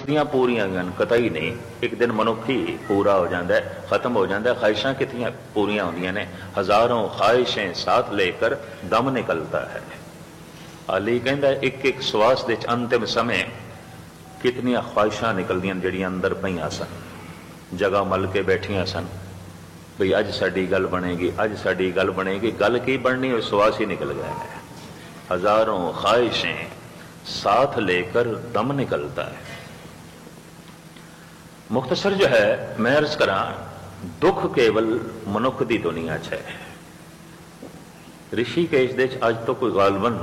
दियां पूरियां कतई नहीं। एक दिन मनुख ही पूरा हो जाता है, खत्म हो जाता है। ख्वाहिशां कितनी पूरियां होंदियां ने, हज़ारों ख्वाहिशें साथ लेकर दम निकलता है। अली कहता एक एक श्वास दे अंतिम समय कितनियां ख्वाहिशां निकलदियां जिहड़ियां अंदर पईयां सन, जगह मल के बैठियां सन बई अज साडी गल बनेगी, अज साडी गल बनेगी। गल की बननी, वो श्वास ही निकल गए हैं। हज़ारों ख्वाहिशें साथ लेकर दम निकलता है। मुख्तसर जो है मैं अर्ज करा, दुख केवल मनुख की दुनिया च है। ऋषिकेश दे अज तो कोई गालबन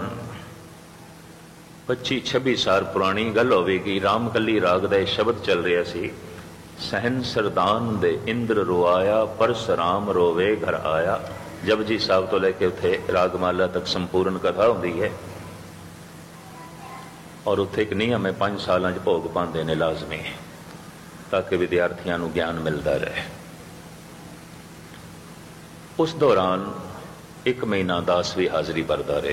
25-26 साल पुरानी गल होगी। रामकली राग का शब्द चल रहा सी, सहन सरदान दे इंद्र रोआया, परसराम रोवे घर आया। जपजी साहब तो लेके उथे रागमाला तक संपूर्ण कथा होंदी है, और उत्थे एक नियम है 5 साल भोग पाते ने लाजमी, ताकि विद्यार्थियों को ज्ञान मिलता रहे। उस दौरान 1 महीना दास भी हाजिरी भरता रहे।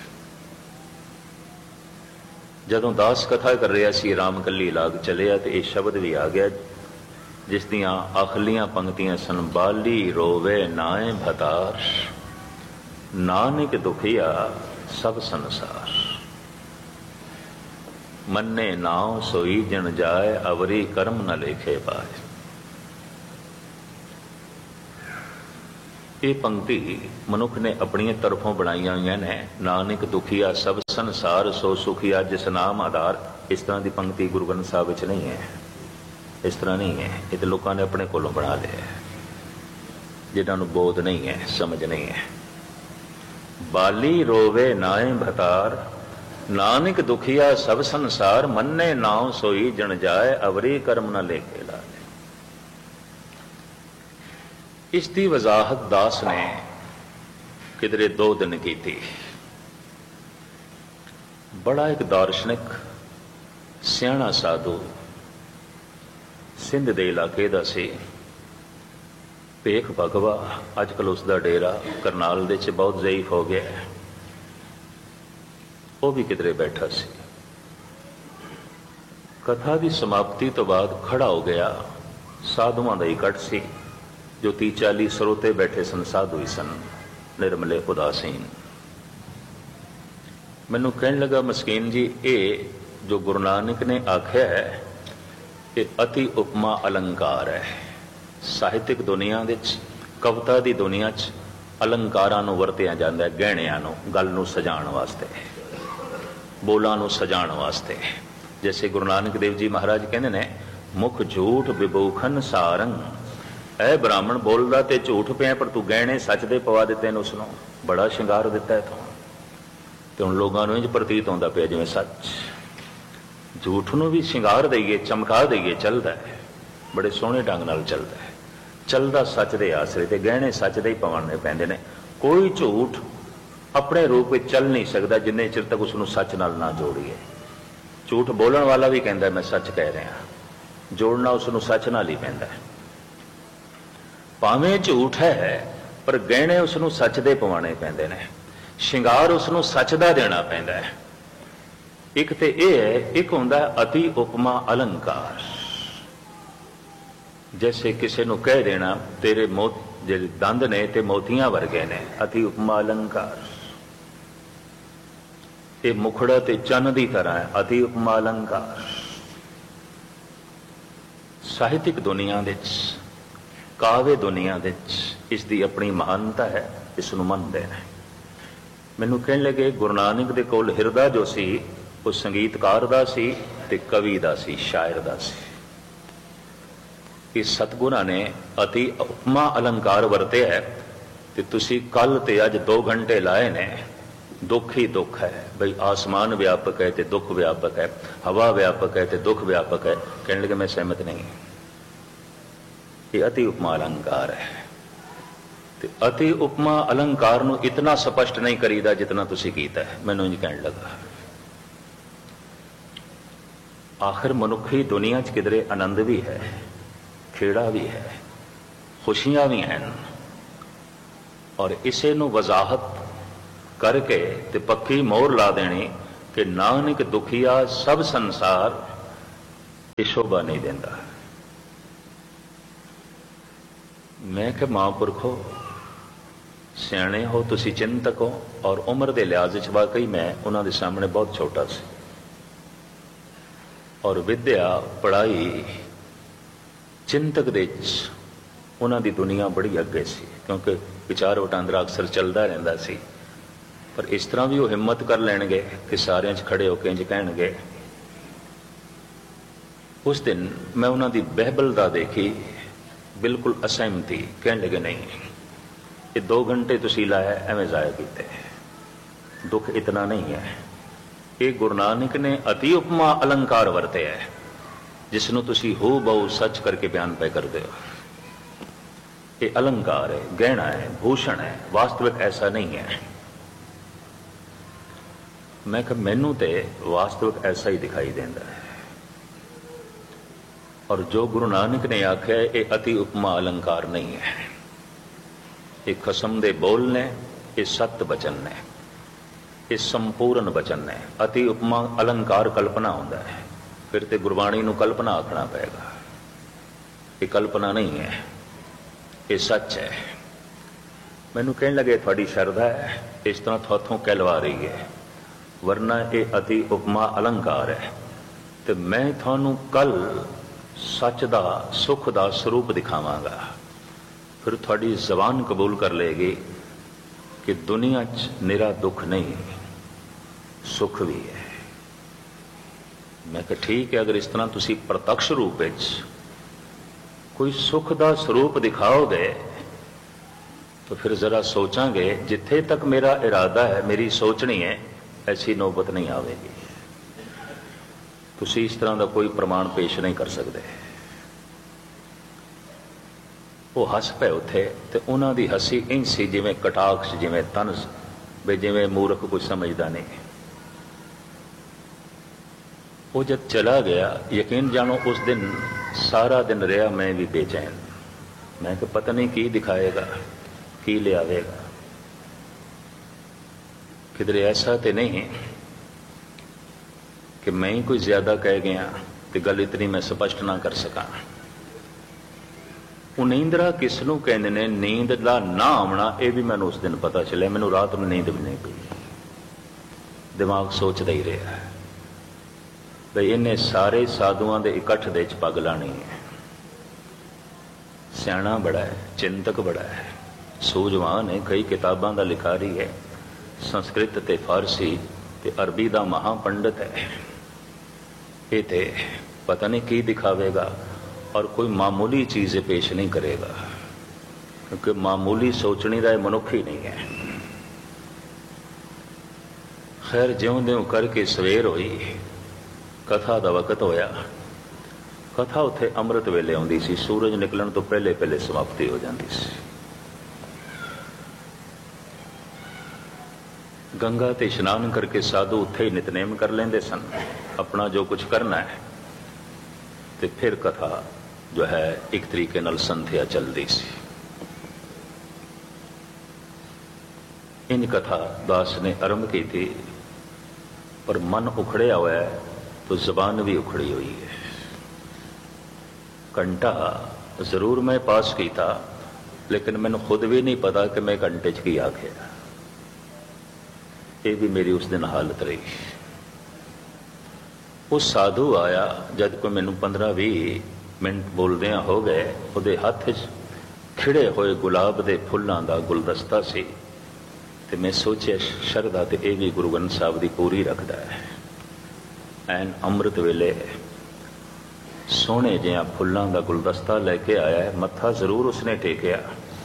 जदों दास कथा कर रहा सी, रामकली लाग चलिया तो यह शब्द भी आ गया जिस दियां आखलियां पंक्तियां सन, बाली रोवे नाए भतार, नानक दुखिया सब संसार, मन्ने नाव सोई जन जाए, अवरी कर्म न लेखे पाए। ये पंक्ति मनुख ने अपनी तरफों बनाई हुई ने। नानक दुखिया सब संसार, सो सुखिया जिस नाम आधार। इस तरह की पंक्ति गुरु ग्रंथ साहब विच नहीं है, इस तरह नहीं है। ये तो लोगों ने अपने कोलों बना लिया है, जिन्होंने बोध नहीं है, समझ नहीं है। बाली रोवे नाए भतार, नानक दुखिया सब संसार, मन्ने नाव सोई जन जाए, अवरी कर्म न लेके लाए। इसकी वजाहत दास ने किधरे 2 दिन की थी। बड़ा एक दार्शनिक सियाणा साधु सिंध के इलाके का सी, भेख भगवा। अजकल उसका डेरा करनाल दे बहुत ज़ईफ हो गया है। वो भी किधरे बैठा सी। कथा की समाप्ति तो बाद खड़ा हो गया। साधुआं का इकट्ठ सी, जो 30-40 सरोते बैठे सन, साधु ही सन, निर्मले उदासीन। मैनू कहने लगा, मस्कीन जी, ये जो गुरु नानक ने आख्या है, ये अति उपमा अलंकार है। ਸਾਹਿਤਿਕ ਦੁਨੀਆ ਵਿੱਚ, ਕਵਿਤਾ ਦੀ ਦੁਨੀਆ 'ਚ अलंकारां ਨੂੰ ਵਰਤਿਆ ਜਾਂਦਾ ਹੈ, ਗਹਿਣਿਆਂ ਨੂੰ, ਗੱਲ ਨੂੰ ਸਜਾਉਣ ਵਾਸਤੇ, ਬੋਲਾਂ ਨੂੰ ਸਜਾਉਣ ਵਾਸਤੇ। जैसे गुरु नानक देव जी महाराज कहते हैं, मुख झूठ विभूखन सारंग। ऐ ब्राह्मण बोलदा ते झूठ पिया, पर तू गहने सच दे पवा दिते ने, उसनों बड़ा शिंगार दिता है तू। तो हुण लोगों को इंज प्रतीत होंदा पिया जिवें सच झूठ नूं भी शिंगार दईए, चमका दईए, चलदा है, बड़े सोहणे ढंग नाल चलदा है। चलदा सच दे आसरे ते गहने सच दे ही पवाने पैंदे ने। कोई झूठ अपने रूप में चल नहीं सकता जिन्ने चिर तक उसनूं सच नाल ना जोड़िए। झूठ बोलण वाला भी कहता मैं सच कह रहा, जोड़ना उसनूं सच नाल ही पैंदा है। भावें झूठ है पर गहने उसनूं सच दे पवाने पैंदे ने, शिंगार उसनूं सच दा देना पैंदा है। एक ते यह है, एक हुंदा अति उपमा अलंकार। जैसे किसी नूं कह देना तेरे ਜਿਹੜੇ दंद ने ते मोतियां वर्गे ने, अति उपमा अलंकार। ये मुखड़ा ते चन्न की तरह है, अति उपमा अलंकार। ਸਾਹਿਤਿਕ दुनिया विच, काव्य दुनिया विच इसकी अपनी महानता है, इसनूं मनदे ने। मैनूं कहण लगे गुरु नानक दे कोल हिरदा जो सी वो संगीतकार दा सी ते कवि दा सी, शायर दा सी। इस सतगुरां ने अति उपमा अलंकार वरते है। तो तुसी कल ते अज 2 घंटे लाए ने, दुख ही दुख है। भाई आसमान व्यापक है तो दुख व्यापक है, हवा व्यापक है तो दुख व्यापक है। कहने लगे मैं सहमत नहीं, ये अति उपमा अलंकार है। तो अति उपमा अलंकार नूं इतना स्पष्ट नहीं करीदा जितना तुसी कीता है। मैनूं इंज कहण लगा, आखिर मनुखी दुनिया च किधरे आनंद भी है, खेड़ा भी है, खुशियां भी हैं, और इसे नूं वजाहत करके ते पक्की मोहर ला देनी कि नानक दुखिया सब संसार, ये शोभा नहीं देता। मैं कि महापुरखो सियाणे हो, तुसी चिंतक हो, और उम्र के लिहाज च वाकई मैं उन्होंने सामने बहुत छोटा सी, और विद्या पढ़ाई चिंतक दे उन्होंने दुनिया बड़ी अगे सी, क्योंकि विचार वटांदरा अक्सर चलता रहिंदा सी। पर इस तरह भी वो हिम्मत कर लैणगे कि सारिਆਂ 'ਚ खड़े होकर इंज कहणगे। उस दिन मैं उन्होंने बहबलता देखी, बिल्कुल असहमति, कह लगे नहीं ये 2 घंटे तुसी लाया एवं जाया किते, दुख इतना नहीं है। ये गुरु नानक ने अति उपमा अलंकार वरते है, जिसनों तुसी हो बहु सच करके बयान पे करते हो। ये अलंकार है, गहना है, भूषण है, वास्तविक ऐसा नहीं है। मैं कहा मैनू तो वास्तविक ऐसा ही दिखाई देता है, और जो गुरु नानक ने आख्या है ये अति उपमा अलंकार नहीं है। ये खसम दे बोल ने, ये सत्य बचन ने, ये संपूर्ण बचन ने। अति उपमा अलंकार कल्पना होता है, फिर तो गुरबाणी नूं कल्पना आखना पेगा। ये कल्पना नहीं है, ये सच है। मैनू कहने लगे थोड़ी शरधा है, इस तरह थोथों कहलवा रही है, वरना ये अति उपमा अलंकार है। तो मैं थानू कल सच दा सुख दा स्वरूप दिखावांगा, फिर थोड़ी जबान कबूल कर लेगी कि दुनिया च निरा दुख नहीं, सुख भी है। मैं कहा ठीक है, अगर इस तरह तुसी प्रत्यक्ष रूप विच कोई सुख दा स्वरूप दिखाओगे तो फिर जरा सोचांगे, जिथे तक मेरा इरादा है, मेरी सोचनी है, ऐसी नौबत नहीं आवेगी। तुसी इस तरह का कोई प्रमाण पेश नहीं कर सकते। वो हस पे उथे, तो उन्हों की हसी इंज सी जिवें कटाक्ष, जिवें तनस, बे जिवें मूर्ख कुछ समझदा नहीं। वो जब चला गया, यकीन जानो उस दिन सारा दिन रहा मैं भी बेचैन। मैं कि पता नहीं की दिखाएगा, की लियावेगा। किधरे ऐसा तो नहीं कि मैं ही कोई ज्यादा कह गया तो गल इतनी मैं स्पष्ट ना कर सका। उनींदरा किसनों कहते ने, नींद का ना आना, यह भी मैनू उस दिन पता चलिया। मैनू रात में नींद भी नहीं पई, दिमाग सोचता ही रहा भाई इन्हें सारे साधुओं के इकट्ठ दे पग लानी है। सियाणा बड़ा है, चिंतक बड़ा है, सूझवान है, कई किताबों का लिखारी है, संस्कृत ते फारसी ते अरबी का महापंडित है। ये तो पता नहीं की दिखावेगा, और कोई मामूली चीज़ पेश नहीं करेगा, क्योंकि मामूली सोचने का मनुख ही नहीं है। खैर ज्यों त्यों करके सवेर हुई, कथा का वक्त होया। कथा उत्थे अमृत वेले आउंदी सी, सूरज निकलण तो पहले पहले समाप्ति हो जाती सी। गंगा ते इशनान करके साधु उत्थे ही नितनेम कर लेंदे सन, अपना जो कुछ करना है, तो फिर कथा जो है एक तरीके नाल संध्या चलती सी। इन कथा दास ने आरंभ की थी, पर मन उखड़िया हुआ है तो जबान भी उखड़ी हुई है। घंटा जरूर मैं पास किया, लेकिन मैंने खुद भी नहीं पता कि मैं घंटे च की आख्या। ये भी मेरी उस दिन हालत रही। वो साधु आया, जब कोई मैनू 15-20 मिनट बोलदियां हो गए, उहदे हथ च खिड़े हुए गुलाब के फुलों का गुलदस्ता सी, ते मैं सोचिया शरधा तो यह भी गुरु ग्रंथ साहब की पूरी रखता है। एन अमृत वेले सोहने जिहा फुलों का गुलदस्ता लैके आया है। मत्था जरूर उसने टेकिया,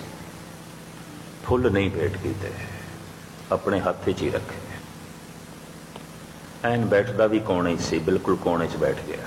फुल नहीं भेंट किए, अपने हाथ च ही रखे। एन बैठता भी कोने से, बिल्कुल कोने च बैठ गया।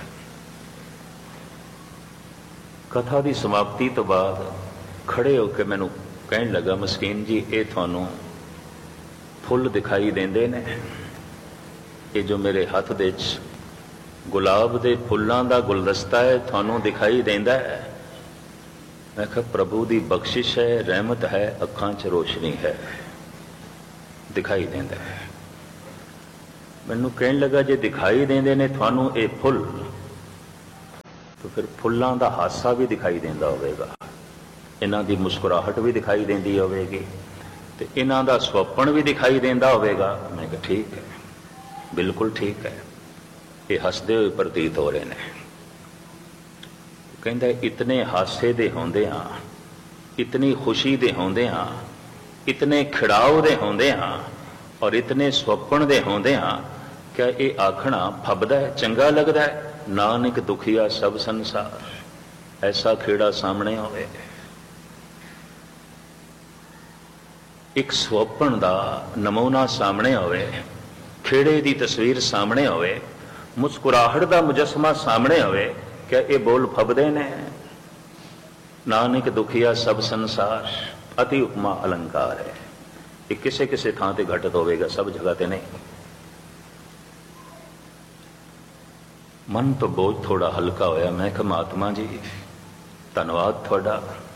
कथा की समाप्ति तो बाद खड़े होकर मैनू कहन लगा, मस्कीन जी ये थानू फुल दिखाई देंदे ने, ये जो मेरे हाथ दे गुलाब के फुलों का गुलदस्ता है थानू दिखाई देंदा है। मैं कहा प्रभु की बख्शिश है, रहमत है, अखां च रोशनी है, दिखाई देंदा है। मैनू कहन लगा जे दिखाई देंदे ने थानू ये फुल, तो फिर फुल्लां दा हासा भी दिखाई देंदा होवेगा, इन्हां दी मुस्कुराहट भी दिखाई देंदी होवेगी, ते इन्हां दा स्वप्न भी दिखाई देंदा होवेगा। मैं कहा ठीक है, बिल्कुल ठीक है, ये हसदे हुए प्रतीत हो रहे हैं। कहंदा इतने हासे दे होंदियां, इतनी खुशी दे होंदियां, इतने खिड़ाव दे होंदियां और इतने स्वप्न दे होंदियां, क्या ये आखना फबदा है, चंगा लगदा है? नानक दुखिया सब संसार, ऐसा खेड़ा सामने होवे, एक स्वप्न दा नमूना सामने होवे, खेड़े दी तस्वीर सामने होवे, मुस्कुराहट दा मुजस्मा सामने होवे, क्या ये बोल फबदे ने? नानक दुखिया सब संसार, अति उपमा अलंकार है। ये किसे किसे थां ते घटित होवेगा, सब जगह ते नहीं। मन तो बोझ थोड़ा हल्का होया। मैं कहा महात्मा जी धन्नवाद थोड़ा,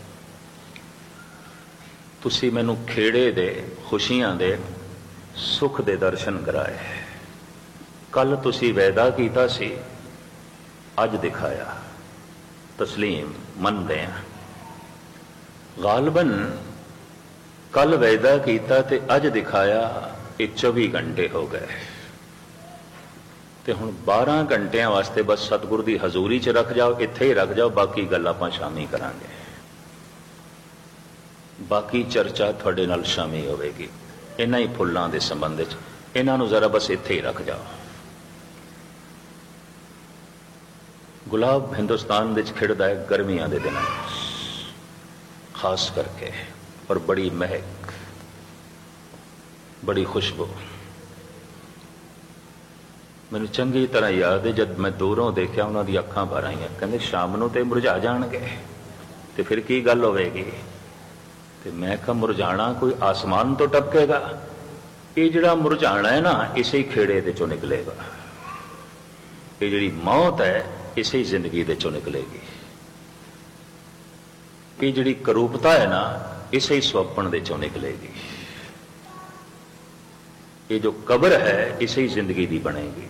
तुसी मैनू खेड़े दे, खुशियां दे, सुख दे दर्शन कराए। कल तुसी वैदा कीता सी, अज दिखाया, तस्लीम मनदे हैं। गालबन कल वैदा कीता ते अज दिखाया, ये 24 घंटे हो गए, ते हुण 12 घंटियां वास्ते बस सतगुर दी हजूरी च रख जाओ, इत्थे ही रख जाओ, बाकी गल आपां शामी करांगे, बाकी चर्चा थोड़े नाल शामी होवेगी। इन्हां ही फुल्लां दे संबंध च इन्हां नूं जरा बस इत्थे ही रख जाओ। गुलाब हिंदुस्तान विच खिड़दा है गर्मियां दे दिनां खास करके, और बड़ी महक, बड़ी खुशबू। मैनूं चंगी तरह याद है जब मैं दूरों देखा, उन्हां दी अखां भर आईयां, कहंदे शाम नूं ते मुरझा जाणगे, ते फिर की गल होवेगी? ते मैं कहा मुरझाना कोई आसमान तो टपकेगा, ये जिहड़ा मुरझाना है ना, इसे ही खेड़े दे चों निकलेगा। ये जिहड़ी मौत है, इसे ही जिंदगी दे चों निकलेगी। ये जिहड़ी करूपता है ना, इसे ही स्वप्न दे चों निकलेगी। ये जो कब्र है, इसे ही जिंदगी दी बनेगी।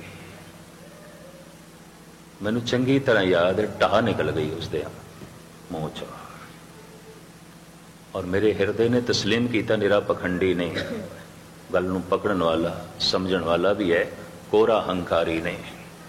मैनूं चंगी तरह याद है, टाह निकल गई उसदे मूँह चों, और मेरे हिरदे ने तस्लीम किया, निरा पखंडी नहीं, गल नूं पकड़न वाला, समझण वाला भी है, कोरा हंकारी नहीं।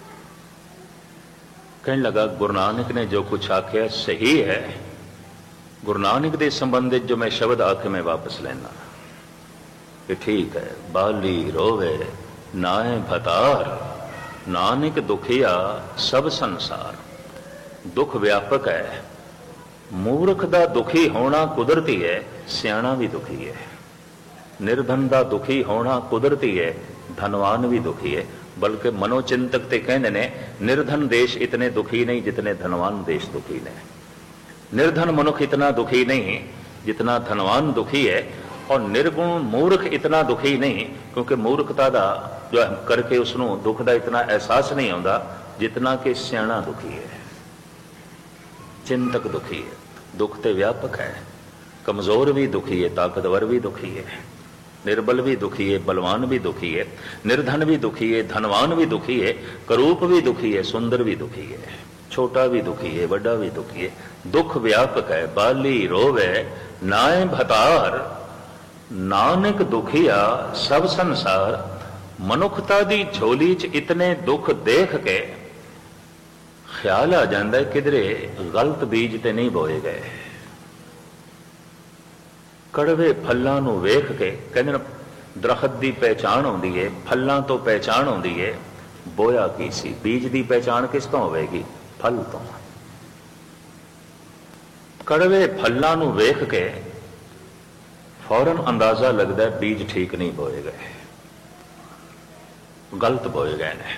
कहने लगा गुरु नानक ने जो कुछ आख्या सही है, गुरु नानक के संबंधित जो मैं शब्द आके मैं वापस लेना, ये ठीक है। बाली रोवे नाए भतार, नानक दुखिया सब संसार। दुख व्यापक है, मूर्ख दा दुखी होना कुदरती है, सियाणा भी दुखी है। निर्धन दा दुखी होना कुदरती है, धनवान भी दुखी है। बल्कि मनोचिंतक ते कहते ने निर्धन देश इतने दुखी नहीं जितने धनवान देश दुखी ने। निर्धन मनुख इतना दुखी नहीं जितना धनवान दुखी है, और निर्गुण मूर्ख इतना दुखी नहीं, क्योंकि मूर्खता दा जो करके उसनों दुख का इतना एहसास नहीं आता जितना कि सियाणा दुखी है, चिंतक दुखी है। दुख तो व्यापक है, कमजोर भी दुखी है, ताकतवर भी दुखी है, निर्बल भी दुखी है, बलवान भी दुखी है, निर्धन भी दुखी है, धनवान भी दुखी है, करूप भी दुखी है, सुंदर भी दुखी है, छोटा भी दुखी है, बड़ा भी दुखी है। दुख व्यापक है। बाली रोवे नाए भतार, नानक दुखिया सब संसार। मनुखता दी झोली च इतने दुख देख के ख्याल आ जाता है किधरे गलत बीज ते नहीं बोए गए। कड़वे फलों नूं वेख के कहते दरखत की पहचान होंदी है, फलों तो पहचान होंदी है, बोया की सी। बीज की पहचान किस तो होगी? फल तो। कड़वे फलों नूं वेख के फौरन अंदाजा लगता है बीज ठीक नहीं बोए गए, गलत बोए गए ने।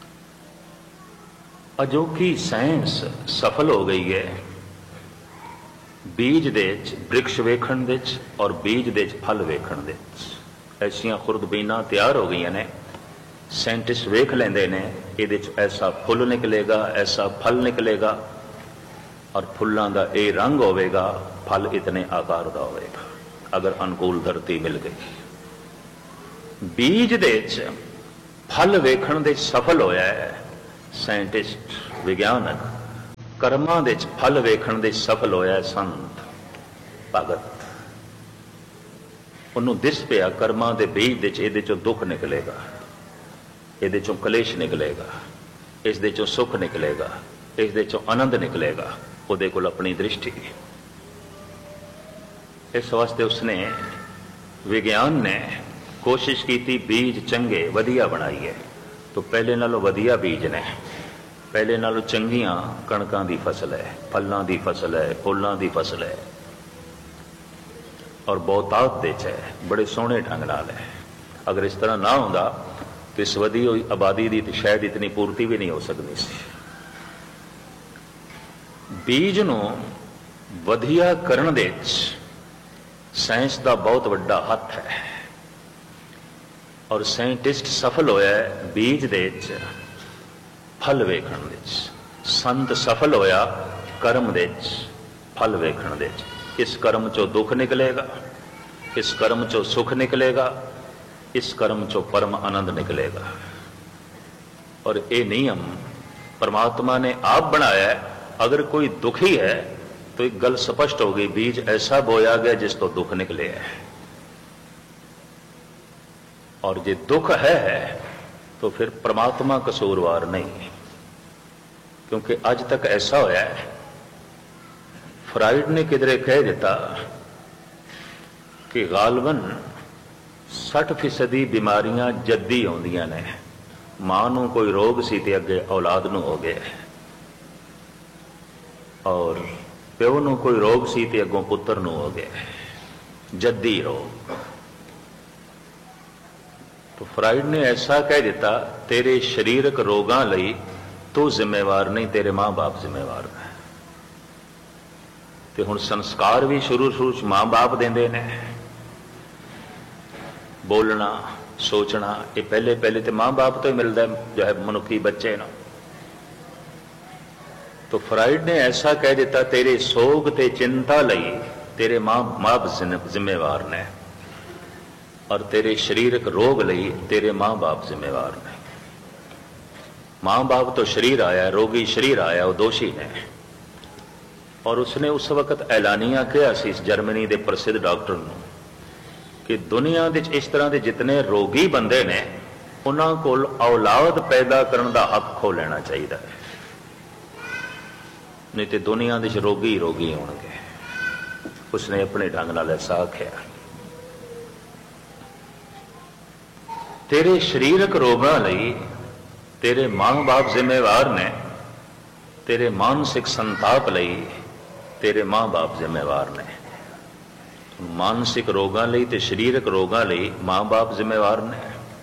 अजोकी साइंस सफल हो गई है बीज दे वृक्ष वेखण दे और बीज दे फल वेखण दे। ऐसियां खुर्दबीना तैयार हो गई ने, साइंटिस्ट वेख लेंदे ने ये ऐसा फुल निकलेगा, ऐसा फल निकलेगा, और फुलों का ये रंग होवेगा, फल इतने आकार का होवेगा अगर अनुकूल धरती मिल गई। बीज दे फल वेखण दे सफल होया है साइंटिस्ट, विज्ञानक। ਕਰਮਾਂ ਦੇ ਵਿੱਚ ਫਲ ਵੇਖਣ ਦੇ ਸਫਲ ਹੋਇਆ ਸੰਤ ਭਗਤ। ਉਹਨੂੰ ਦਿਸ ਪਿਆ ਕਰਮਾਂ ਦੇ ਬੀਜ ਦੇ ਚ ਇਹਦੇ ਚੋਂ ਦੁੱਖ ਨਿਕਲੇਗਾ, ਇਹਦੇ ਚੋਂ ਕਲੇਸ਼ ਨਿਕਲੇਗਾ, ਇਸ ਦੇ ਚੋਂ ਸੁੱਖ ਨਿਕਲੇਗਾ, ਇਸ ਦੇ ਚੋਂ ਆਨੰਦ ਨਿਕਲੇਗਾ। ਉਹਦੇ ਕੋਲ ਆਪਣੀ ਦ੍ਰਿਸ਼ਟੀ। ਇਸ ਵਾਸਤੇ ਉਸਨੇ ਵਿਗਿਆਨ ਨੇ ਕੋਸ਼ਿਸ਼ ਕੀਤੀ ਬੀਜ ਚੰਗੇ ਵਧੀਆ ਬਣਾਈਏ। ਤਾਂ ਪਹਿਲੇ ਨਾਲੋਂ ਵਧੀਆ ਬੀਜ ਨੇ, ਪਹਿਲੇ ਨਾਲੋਂ ਚੰਗੀਆਂ ਕਣਕਾਂ ਦੀ ਫਸਲ ਹੈ, ਫਲਾਂ ਦੀ ਫਸਲ ਹੈ, ਫੁੱਲਾਂ ਦੀ ਫਸਲ ਹੈ, ਔਰ ਬਹੁਤਾਤ ਦੇ ਚ ਹੈ, ਬੜੇ ਸੋਹਣੇ ਢੰਗ ਨਾਲ ਹੈ। ਅਗਰ ਇਸ ਤਰ੍ਹਾਂ ਨਾ ਹੁੰਦਾ ਤਾਂ ਇਸ ਵਧੀ ਹੋਈ ਆਬਾਦੀ ਦੀ ਸ਼ਾਇਦ ਇਤਨੀ ਪੂਰਤੀ ਵੀ ਨਹੀਂ ਹੋ ਸਕਦੀ ਸੀ। ਬੀਜ ਨੂੰ ਵਧੀਆ ਕਰਨ ਦੇ ਵਿੱਚ ਸਾਇੰਸ ਦਾ ਬਹੁਤ ਵੱਡਾ ਹੱਥ ਹੈ, ਔਰ ਸਾਇੰਟਿਸਟ ਸਫਲ ਹੋਇਆ ਬੀਜ ਦੇ ਵਿੱਚ ਫਲ ਵੇਖਣ ਦੇ ਵਿੱਚ। ਸੰਤ ਸਫਲ ਹੋਇਆ ਕਰਮ ਦੇ ਵਿੱਚ ਫਲ ਵੇਖਣ ਦੇ ਵਿੱਚ। ਇਸ ਕਰਮ ਚੋਂ ਦੁੱਖ ਨਿਕਲੇਗਾ, ਇਸ ਕਰਮ ਚੋਂ ਸੁੱਖ ਨਿਕਲੇਗਾ, ਇਸ ਕਰਮ ਚੋਂ ਪਰਮ ਆਨੰਦ ਨਿਕਲੇਗਾ। ਔਰ ਇਹ ਨਿਯਮ परमात्मा ने आप बनाया है। अगर कोई दुखी है तो एक गल स्पष्ट हो गई, बीज ऐसा बोया गया जिस तो दुख निकले है। और जे दुख है तो फिर परमात्मा कसूरवार नहीं, क्योंकि आज तक ऐसा होया है, फ्राइड ने किधरे कह दिता कि गालबन 60% बीमारियां जद्दी आउंदियां ने। मां नूं कोई रोग सी ते अगे औलाद नूं हो गया, और प्यो नूं कोई रोग सी ते अगों पुत्र नूं हो गया, जद्दी रोग। तो फ्राइड ने ऐसा कह दिता, तेरे शरीरक रोगां लई तू जिम्मेवार नहीं, तेरे मां बाप जिम्मेवार है। ते हुण संस्कार भी शुरू च मां बाप देंदे ने। बोलना सोचना ये पहले तो मां बाप तो ही मिलता है, जो है मनुखी बच्चे ना। तो फ्राइड ने ऐसा कह दिता, तेरे सोग ते चिंता लई तेरे मां बाप जिम्मेवार ने, और तेरे शरीरक रोग लई तेरे मां बाप जिम्मेवार ने। मां बाप तो शरीर आया, रोगी शरीर आया, वो दोषी ने। और उसने उस वक्त ऐलानिया कहा सी जर्मनी के प्रसिद्ध डॉक्टर नूं कि दुनिया दे इस तरह के जितने रोगी बंदे ने उन्हां कोल औलाद पैदा करने का हक खो लेना चाहिए है, नहीं तो दुनिया दे रोगी रोगी होंगे। उसने अपने ढंग नाल ऐसा आख्या, तेरे शरीरक रोगां लई तेरे मां बाप जिम्मेवार ने, तेरे मानसिक संताप लई तेरे मां बाप जिम्मेवार ने। मानसिक रोगां लई ते शरीरक रोगां लई मां बाप जिम्मेवार ने।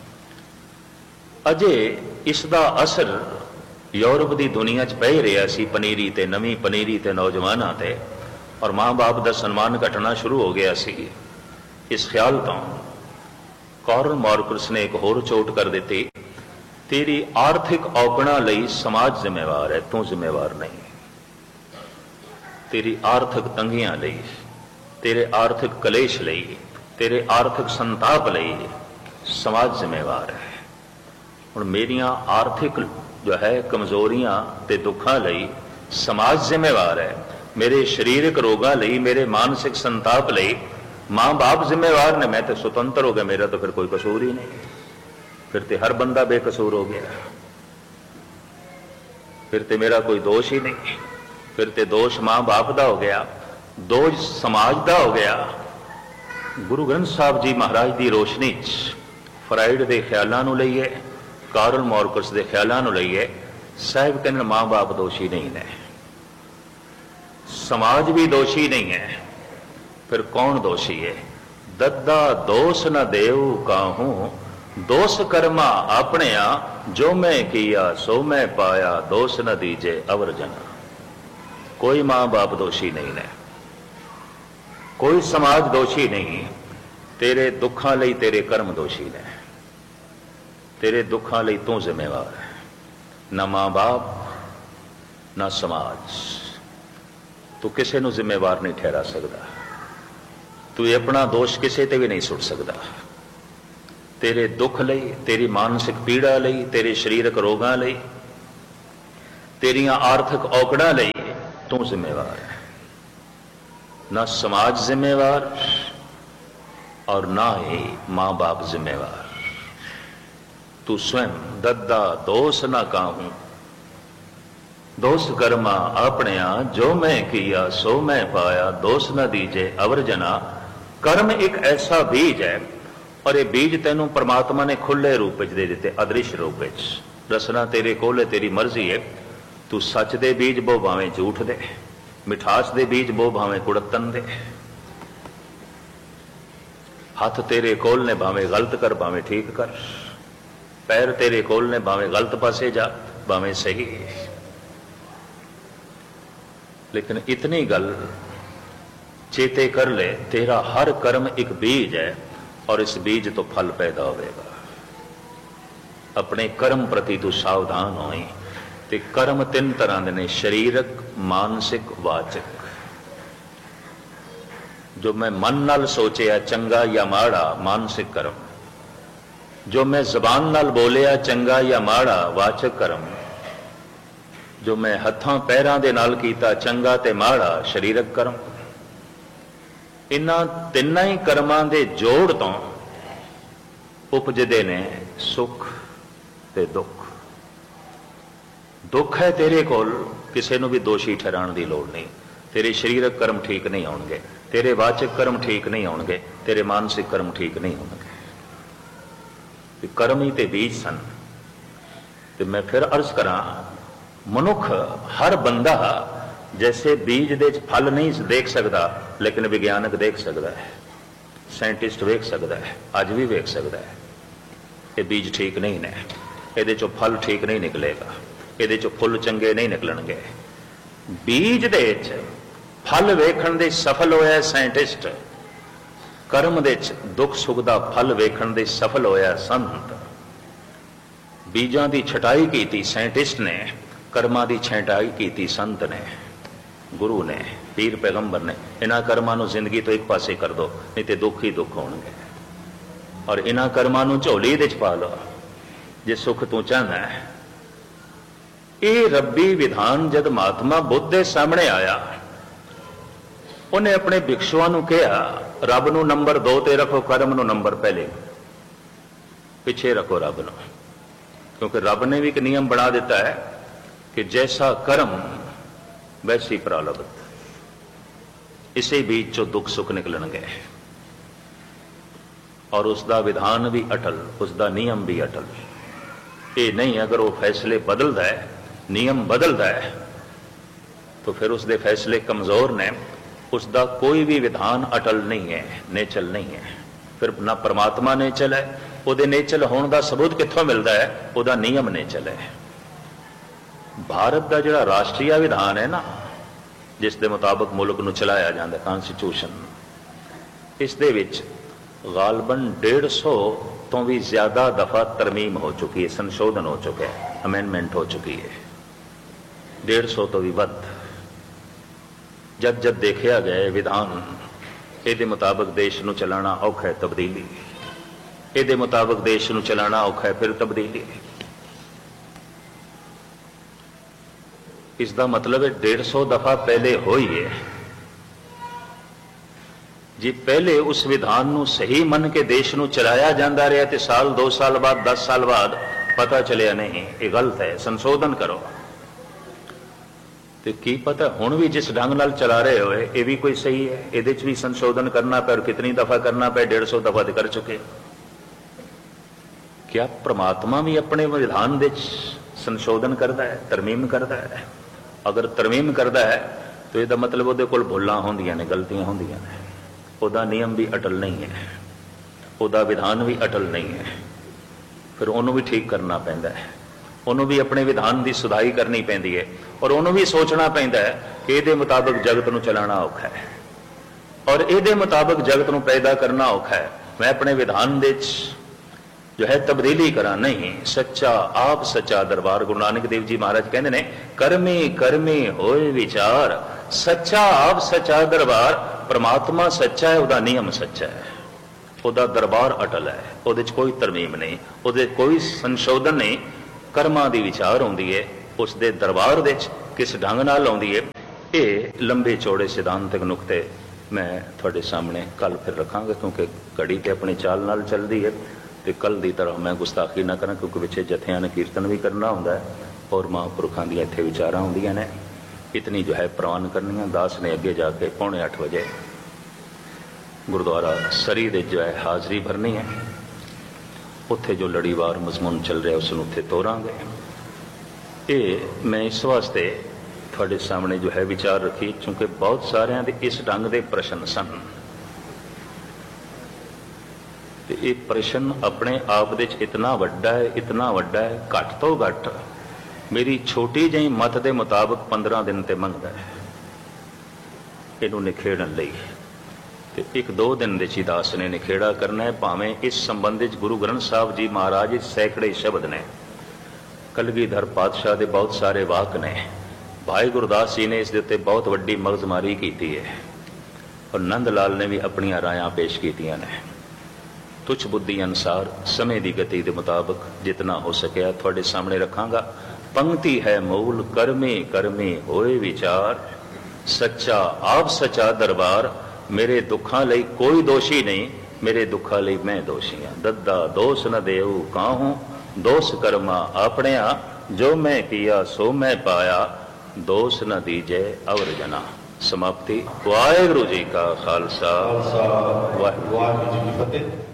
अजे इसका असर यूरोप की दुनिया च पै रहा सी, पनीरी ते नवी पनीरी ते नौजवानों ते, और मां बाप का सन्मान घटना शुरू हो गया सी। इस ख्याल तो कार्ल मार्क्स ने एक होर चोट कर दी, तेरी आर्थिक औकड़ा लई समाज जिम्मेवार है, तू जिम्मेवार नहीं। तेरी आर्थिक तंगियां लई, तेरे आर्थिक कलेश लई, तेरे आर्थिक संताप लई समाज जिम्मेवार है। हुण मेरियां आर्थिक जो है कमजोरियां ते दुखा लई समाज जिम्मेवार है, मेरे शरीरक रोगां लई, मेरे मानसिक संताप लई मां बाप जिम्मेवार ने। मैं तो स्वतंत्र हो गया, मेरा तो फिर कोई कसूर ही नहीं, फिर तो हर बंदा बेकसूर हो गया, फिर तो मेरा कोई दोष ही नहीं, फिर तो दोष मां बाप का हो गया, दोष समाज का हो गया। गुरु ग्रंथ साहब जी महाराज की रोशनी फ्राइड के ख्यालों को लईए, कार्ल मार्क्स के ख्यालों को लईए, साहब कहने मां बाप दोषी नहीं ने, समाज भी दोषी नहीं है, फिर कौन दोषी है? दद्दा दोष न देव काहूं, दोष कर्मा अपने जो मैं किया सो मैं पाया, दोष न दीजे अवर जना। कोई मां बाप दोषी नहीं ने, कोई समाज दोषी नहीं, तेरे दुखों लई तेरे कर्म दोषी ने, तेरे दुखों लई तू जिम्मेवार है। ना मां बाप ना समाज, तू किसी नूं जिम्मेवार नहीं ठहरा सकता, तू अपना दोष किसी ते भी नहीं सुट सकता। तेरे दुख लई, तेरी मानसिक पीड़ा लई, तेरे शरीरक रोगां लई, तेरियां आर्थिक औकड़ां लई तू जिम्मेवार है, ना समाज जिम्मेवार और ना ही माँ बाप जिम्मेवार। तू स्वयं दद्दा दोष ना काहूं, दोष कर्मा अपने जो मैं किया सो मैं पाया, दोष न दीजे अवर जना। कर्म एक ऐसा बीज है और ये बीज तेनों परमात्मा ने खुले रूप में दे दिते, अदृश्य रूप में। रसना तेरे कोल है, तेरी मर्जी है। तू सच दे बीज बो भावें झूठ दे, मिठास दे बीज बो भावें कुड़तन दे। हाथ तेरे कोल ने भावें गलत कर भावें ठीक कर, पैर तेरे कोल ने भावें गलत पासे जा भावें सही। लेकिन इतनी गल चेते कर ले, तेरा हर कर्म एक बीज है और इस बीज तो फल पैदा होगा। अपने कर्म प्रति तू सावधान होई। ते कर्म तीन तरह के ने, शरीरक, मानसिक, वाचक। जो मैं मन नाल सोचिया चंगा या माड़ा, मानसिक कर्म। जो मैं जबान नाल बोलिया चंगा या माड़ा, वाचक कर्म। जो मैं हत्थां पैरां दे नाल कीता चंगा ते माड़ा, शरीरक कर्म। इन्हां तिन्नां ही कर्मां दे जोड़ तो उपजदे ने सुख ते दुख। दुख है तेरे कोल, किसी नूं भी दोषी ठहराने की लोड़ नहीं। तेरे शरीरक कर्म ठीक नहीं आउणगे, तेरे वाचक कर्म ठीक नहीं आउणगे, तेरे मानसिक कर्म ठीक नहीं होणगे। कर्म ही ते बीज सन। ते मैं फिर अर्ज करा, मनुख हर बंदा जैसे बीज दे फल नहीं देख सकता, लेकिन विज्ञानक देख सकता है, साइंटिस्ट वेख सकता है, अज भी वेख सकता है। ये बीज ठीक नहीं ने, ये चो फल ठीक नहीं निकलेगा, ये चो फुल चंगे नहीं निकलणगे। बीज दे फल वेखण दे सफल होया साइंटिस्ट, कर्म दे दुख सुख दा फल वेखण दे सफल होया संत। बीजां दी छटाई कीती साइंटिस्ट ने, कर्मां दी छटाई कीती संत ने, गुरु ने, पीर पैगंबर ने। इन्हां कर्मां नूं जिंदगी तो एक पासे कर दो, नहीं तो दुख ही दुख होणगे। और इन्हां कर्मां नूं झोली दे च पा लो जे सुख तू चाहना है। ये रब्बी विधान जद महात्मा बुद्ध के सामने आया, उन्हें अपने भिक्षुआ नूं कहा, रब नूं नंबर 2 ते रखो, कर्म नूं नंबर पहले पिछे रखो रब नूं। क्योंकि रब ने भी एक नियम बना दिता है कि जैसा कर्म वैसी प्रारब्ध। इसे बीच चो दुख सुख निकलणगे। और उसका विधान भी अटल, उसका नियम भी अटल। ये नहीं अगर वो फैसले बदलता है, नियम बदलता है, तो फिर उसके फैसले कमजोर ने। उसका कोई भी विधान अटल नहीं है, नेचल नहीं है। फिर ना परमात्मा नेचल है, ਉਹਦੇ नेचल होने का सबूत कितों मिलता है, ਉਹਦਾ नियम नेचल है। भारत का जिहड़ा राष्ट्रीय विधान है ना, जिस दे मुताबिक मुल्क नूं चलाया जाता, कॉन्स्टिट्यूशन, इस दे विच गालबन 150 तो भी ज्यादा दफा तरमीम हो चुकी है, संशोधन हो चुका है, अमेंडमेंट हो चुकी है। 150 तो भी वध। जद जद देखा गया विधान, ये मुताबिक देश नूं चलाना औखा है, तब्दीली ये मुताबिक देश नूं चलाना औखा है, फिर तब्दीली। इसका मतलब है 150 दफा पहले होई है जी। पहले उस विधान नूं सही मन के देश नूं चलाया जाता रहा, तो साल 2 साल बाद 10 साल बाद पता चलिया नहीं ये गलत है, संशोधन करो। तो की पता हुण भी जिस ढंग नाल चला रहे हो ये भी कोई सही है, ये भी संशोधन करना पे, और कितनी दफा करना पे, 150 दफा तो कर चुके। क्या परमात्मा भी अपने विधान दे संशोधन करता है, तरमीम करता है? अगर तरमीम करता है तो यह मतलब वो कोल भुलां होंदियां ने, गलतियां होंदियां ने। ਉਹਦਾ नियम भी अटल नहीं है, ਉਹਦਾ विधान भी अटल नहीं है। फिर उन्होंने भी ठीक करना पैंदा है, उन्होंने भी अपने विधान की सुधाई करनी पैंदी है, और उन्होंने भी सोचना पैंदा है कि ये मुताबिक जगत नूं चलाना औखा है, और ये मुताबिक जगत नूं पैदा करना औखा है। मैं अपने विधान दे जो है तब्दीली करा नहीं। सच्चा आप सच्चा दरबार, गुरु नानक देव जी महाराज कहते ने, कर्मी कर्मी होए विचार, सच्चा आप सच्चा दरबार। परमात्मा सच्चा है, उसका नियम सच्चा है, उसका दरबार अटल है, वो कोई तरमीम नहीं, वो कोई संशोधन नहीं। कर्मां दी विचार आउंदी है, उसके दरबार दे किस ढंग नाल आउंदी है, ਇਹ ਲੰਬੇ ਚੌੜੇ ਸਿਧਾਂਤਕ ਨੁਕਤੇ ਮੈਂ ਤੁਹਾਡੇ ਸਾਹਮਣੇ ਕੱਲ ਫਿਰ ਰੱਖਾਂਗਾ, ਕਿਉਂਕਿ ਘੜੀ ਤੇ ਆਪਣੀ ਚਾਲ ਨਾਲ ਚੱਲਦੀ ਹੈ ਤੇ ਕੱਲ ਦੀ ਤਰ੍ਹਾਂ ਮੈਂ ਗੁਸਤਾਖੀ ਨਾ ਕਰਾਂ, ਕਿਉਂਕਿ ਵਿੱਚ ਜਥਿਆਂ ਨੇ ਕੀਰਤਨ ਵੀ ਕਰਨਾ ਹੁੰਦਾ ਹੈ ਔਰ ਮਹਾਂਪੁਰਖਾਂ ਦੀਆਂ ਇੱਥੇ ਵਿਚਾਰਾਂ ਹੁੰਦੀਆਂ ਨੇ। ਇਤਨੀ ਜੋ ਹੈ ਪ੍ਰਵਾਨ ਕਰਨੀਆਂ। ਦਾਸ ਨੇ ਅੱਗੇ ਜਾ ਕੇ 7:45 ਵਜੇ ਗੁਰਦੁਆਰਾ ਸਰੀ ਦੇ ਜੋ ਹੈ ਹਾਜ਼ਰੀ ਭਰਨੀ ਹੈ। ਉੱਥੇ ਜੋ ਲੜੀਵਾਰ ਮਜ਼ਮੂਨ ਚੱਲ ਰਿਹਾ ਉਸ ਨੂੰ ਉੱਥੇ ਤੋਰਾਂਗੇ। ਇਹ ਮੈਂ ਇਸ ਵਾਸਤੇ ਤੁਹਾਡੇ ਸਾਹਮਣੇ ਜੋ ਹੈ ਵਿਚਾਰ ਰੱਖੀ, ਕਿਉਂਕਿ ਬਹੁਤ ਸਾਰਿਆਂ ਦੇ ਇਸ ਢੰਗ ਦੇ ਪ੍ਰਸ਼ਨ ਸਨ ਤੇ ਇਹ ਪ੍ਰਸ਼ਨ ਆਪਣੇ ਆਪ ਦੇ ਚ ਇਤਨਾ ਵੱਡਾ ਹੈ, ਇਤਨਾ ਵੱਡਾ ਹੈ, ਘੱਟ ਤੋਂ ਘੱਟ ਮੇਰੀ ਛੋਟੀ ਜਿਹੀ ਮਤ ਦੇ ਮੁਤਾਬਕ 15 ਦਿਨ ਤੇ ਮੰਗਦਾ ਹੈ ਇਹਨੂੰ ਨਿਖੇੜਨ ਲਈ। ਤੇ 1-2 ਦਿਨ ਦੇ ਚ ਦਾਸ ਨੇ ਨਿਖੇੜਾ ਕਰਨਾ ਹੈ। ਭਾਵੇਂ ਇਸ ਸੰਬੰਧ ਵਿੱਚ ਗੁਰੂ ਗ੍ਰੰਥ ਸਾਹਿਬ ਜੀ ਮਹਾਰਾਜ ਦੇ ਸੈਂਕੜੇ ਸ਼ਬਦ ਨੇ, ਕਲਗੀਧਰ ਪਾਤਸ਼ਾਹ ਦੇ ਬਹੁਤ ਸਾਰੇ ਵਾਕ ਨੇ, ਭਾਈ ਗੁਰਦਾਸ ਜੀ ਨੇ ਇਸ ਦੇ ਉੱਤੇ ਬਹੁਤ ਵੱਡੀ ਮਗਜ਼ਮਾਰੀ ਕੀਤੀ ਹੈ ਔਰ ਨੰਦ ਲਾਲ ਨੇ ਵੀ ਆਪਣੀਆਂ ਰਾਇਆਂ ਪੇਸ਼ ਕੀਤੀਆਂ ਨੇ। ਤੁਛ ਬੁੱਧੀ ਅਨੁਸਾਰ ਸਮੇਂ ਦੀ ਗਤੀ ਦੇ ਮੁਤਾਬਕ ਜਿਤਨਾ ਹੋ ਸਕਿਆ ਤੁਹਾਡੇ ਸਾਹਮਣੇ ਰੱਖਾਂਗਾ। ਪੰਕਤੀ ਹੈ ਮੂਲ ਕਰਮੇ ਕਰਮੇ ਹੋਏ ਵਿਚਾਰ, ਸੱਚਾ ਆਪ ਸੱਚਾ ਦਰਬਾਰ, ਮੇਰੇ ਦੁੱਖਾਂ ਲਈ ਕੋਈ ਦੋਸ਼ੀ ਨਹੀਂ, ਮੇਰੇ ਦੁੱਖਾਂ ਲਈ ਮੈਂ ਦੋਸ਼ੀ ਹਾਂ। ਦੱਦਾ ਦੋਸ਼ ਨ ਦੇਉ ਕਾਹੂੰ, ਦੋਸ਼ ਕਰਮਾ ਆਪਣਿਆ, ਜੋ ਮੈਂ ਕੀਆ ਸੋ ਮੈਂ ਪਾਇਆ, ਦੋਸ਼ ਨ ਦੀਜੈ ਅਵਰ ਜਨਾ। ਸਮਾਪਤੀ। ਵਾਹਿਗੁਰੂ ਜੀ ਕਾ ਖਾਲਸਾ, ਵਾਹਿਗੁਰੂ ਜੀ ਕੀ ਫਤਿਹ।